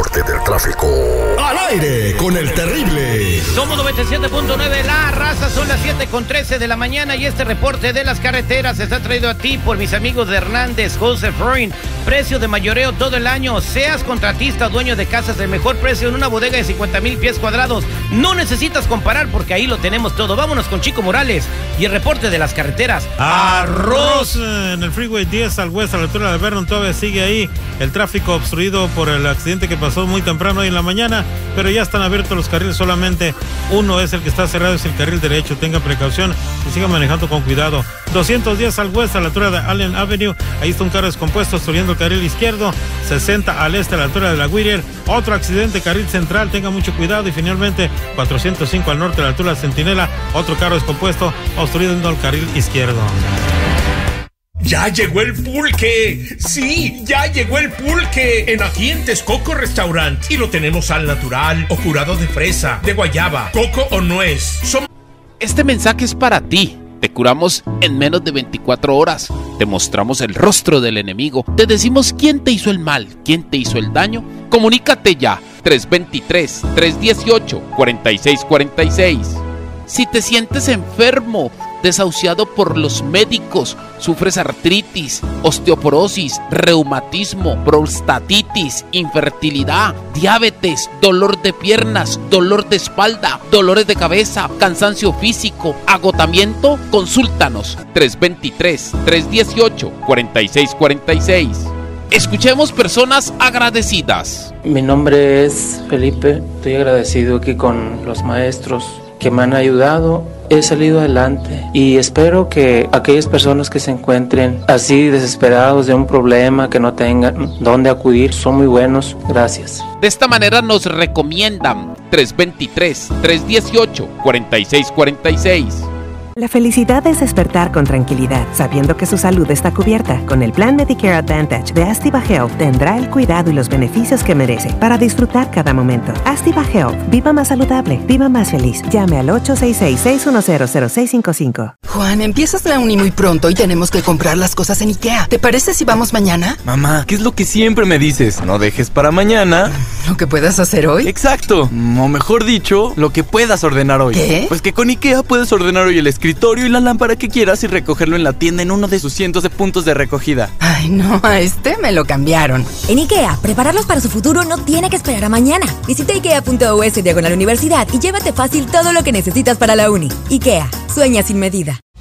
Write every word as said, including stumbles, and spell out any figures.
reporte del tráfico. Al aire con el terrible. Somos noventa y siete punto nueve, la raza, son las siete con trece de la mañana y este reporte de las carreteras está traído a ti por mis amigos de Hernández Wholesale Flooring. Precio de mayoreo todo el año. Seas contratista o dueño de casas, el mejor precio en una bodega de cincuenta mil pies cuadrados. No necesitas comparar porque ahí lo tenemos todo. Vámonos con Chico Morales y el reporte de las carreteras. Arroz en el Freeway diez al West, a la altura de Vernon, todavía sigue ahí el tráfico obstruido por el accidente que pasó muy temprano hoy en la mañana, pero ya están abiertos los carriles, solamente uno es el que está cerrado, es el carril derecho. Tengan precaución y sigan manejando con cuidado. doscientos diez al West, a la altura de Allen Avenue, ahí está un carro descompuesto obstruyendo el carril izquierdo. Sesenta al este, a la altura de la Whittier, otro accidente, carril central, tengan mucho cuidado. Y finalmente cuatrocientos cinco al norte, a la altura de Centinela, otro carro descompuesto obstruyendo el carril izquierdo. ¡Ya llegó el pulque! ¡Sí! ¡Ya llegó el pulque! En aquí en Texcoco Restaurant. Y lo tenemos al natural o curado de fresa, de guayaba, coco o nuez. Som- Este mensaje es para ti. Te curamos en menos de veinticuatro horas. Te mostramos el rostro del enemigo. Te decimos quién te hizo el mal, quién te hizo el daño. Comunícate ya. tres dos tres, tres uno ocho, cuatro seis cuatro seis. Si te sientes enfermo, desahuciado por los médicos, sufres artritis, osteoporosis, reumatismo, prostatitis, infertilidad, diabetes, dolor de piernas, dolor de espalda, dolores de cabeza, cansancio físico, agotamiento, consúltanos. tres dos tres, tres uno ocho, cuatro seis cuatro seis. Escuchemos personas agradecidas. Mi nombre es Felipe, estoy agradecido aquí con los maestros que me han ayudado. He salido adelante y espero que aquellas personas que se encuentren así desesperados de un problema, que no tengan dónde acudir, son muy buenos. Gracias. De esta manera nos recomiendan tres dos tres, tres uno ocho, cuatro seis cuatro seis. La felicidad es despertar con tranquilidad, sabiendo que su salud está cubierta. Con el plan Medicare Advantage de Astiva Health tendrá el cuidado y los beneficios que merece para disfrutar cada momento. Astiva Health, viva más saludable, viva más feliz. Llame al ocho seis seis, seis uno cero, cero seis cinco cinco. Juan, empiezas la uni muy pronto y tenemos que comprar las cosas en IKEA. ¿Te parece si vamos mañana? Mamá, ¿qué es lo que siempre me dices? No dejes para mañana lo que puedas hacer hoy. Exacto, o mejor dicho, lo que puedas ordenar hoy. ¿Qué? Pues que con IKEA puedes ordenar hoy el escritorio y la lámpara que quieras y recogerlo en la tienda en uno de sus cientos de puntos de recogida. Ay, no, a este me lo cambiaron. En IKEA, prepararlos para su futuro no tiene que esperar a mañana. Visita ikea.us diagonal universidad y llévate fácil todo lo que necesitas para la uni. IKEA, sueña sin medida.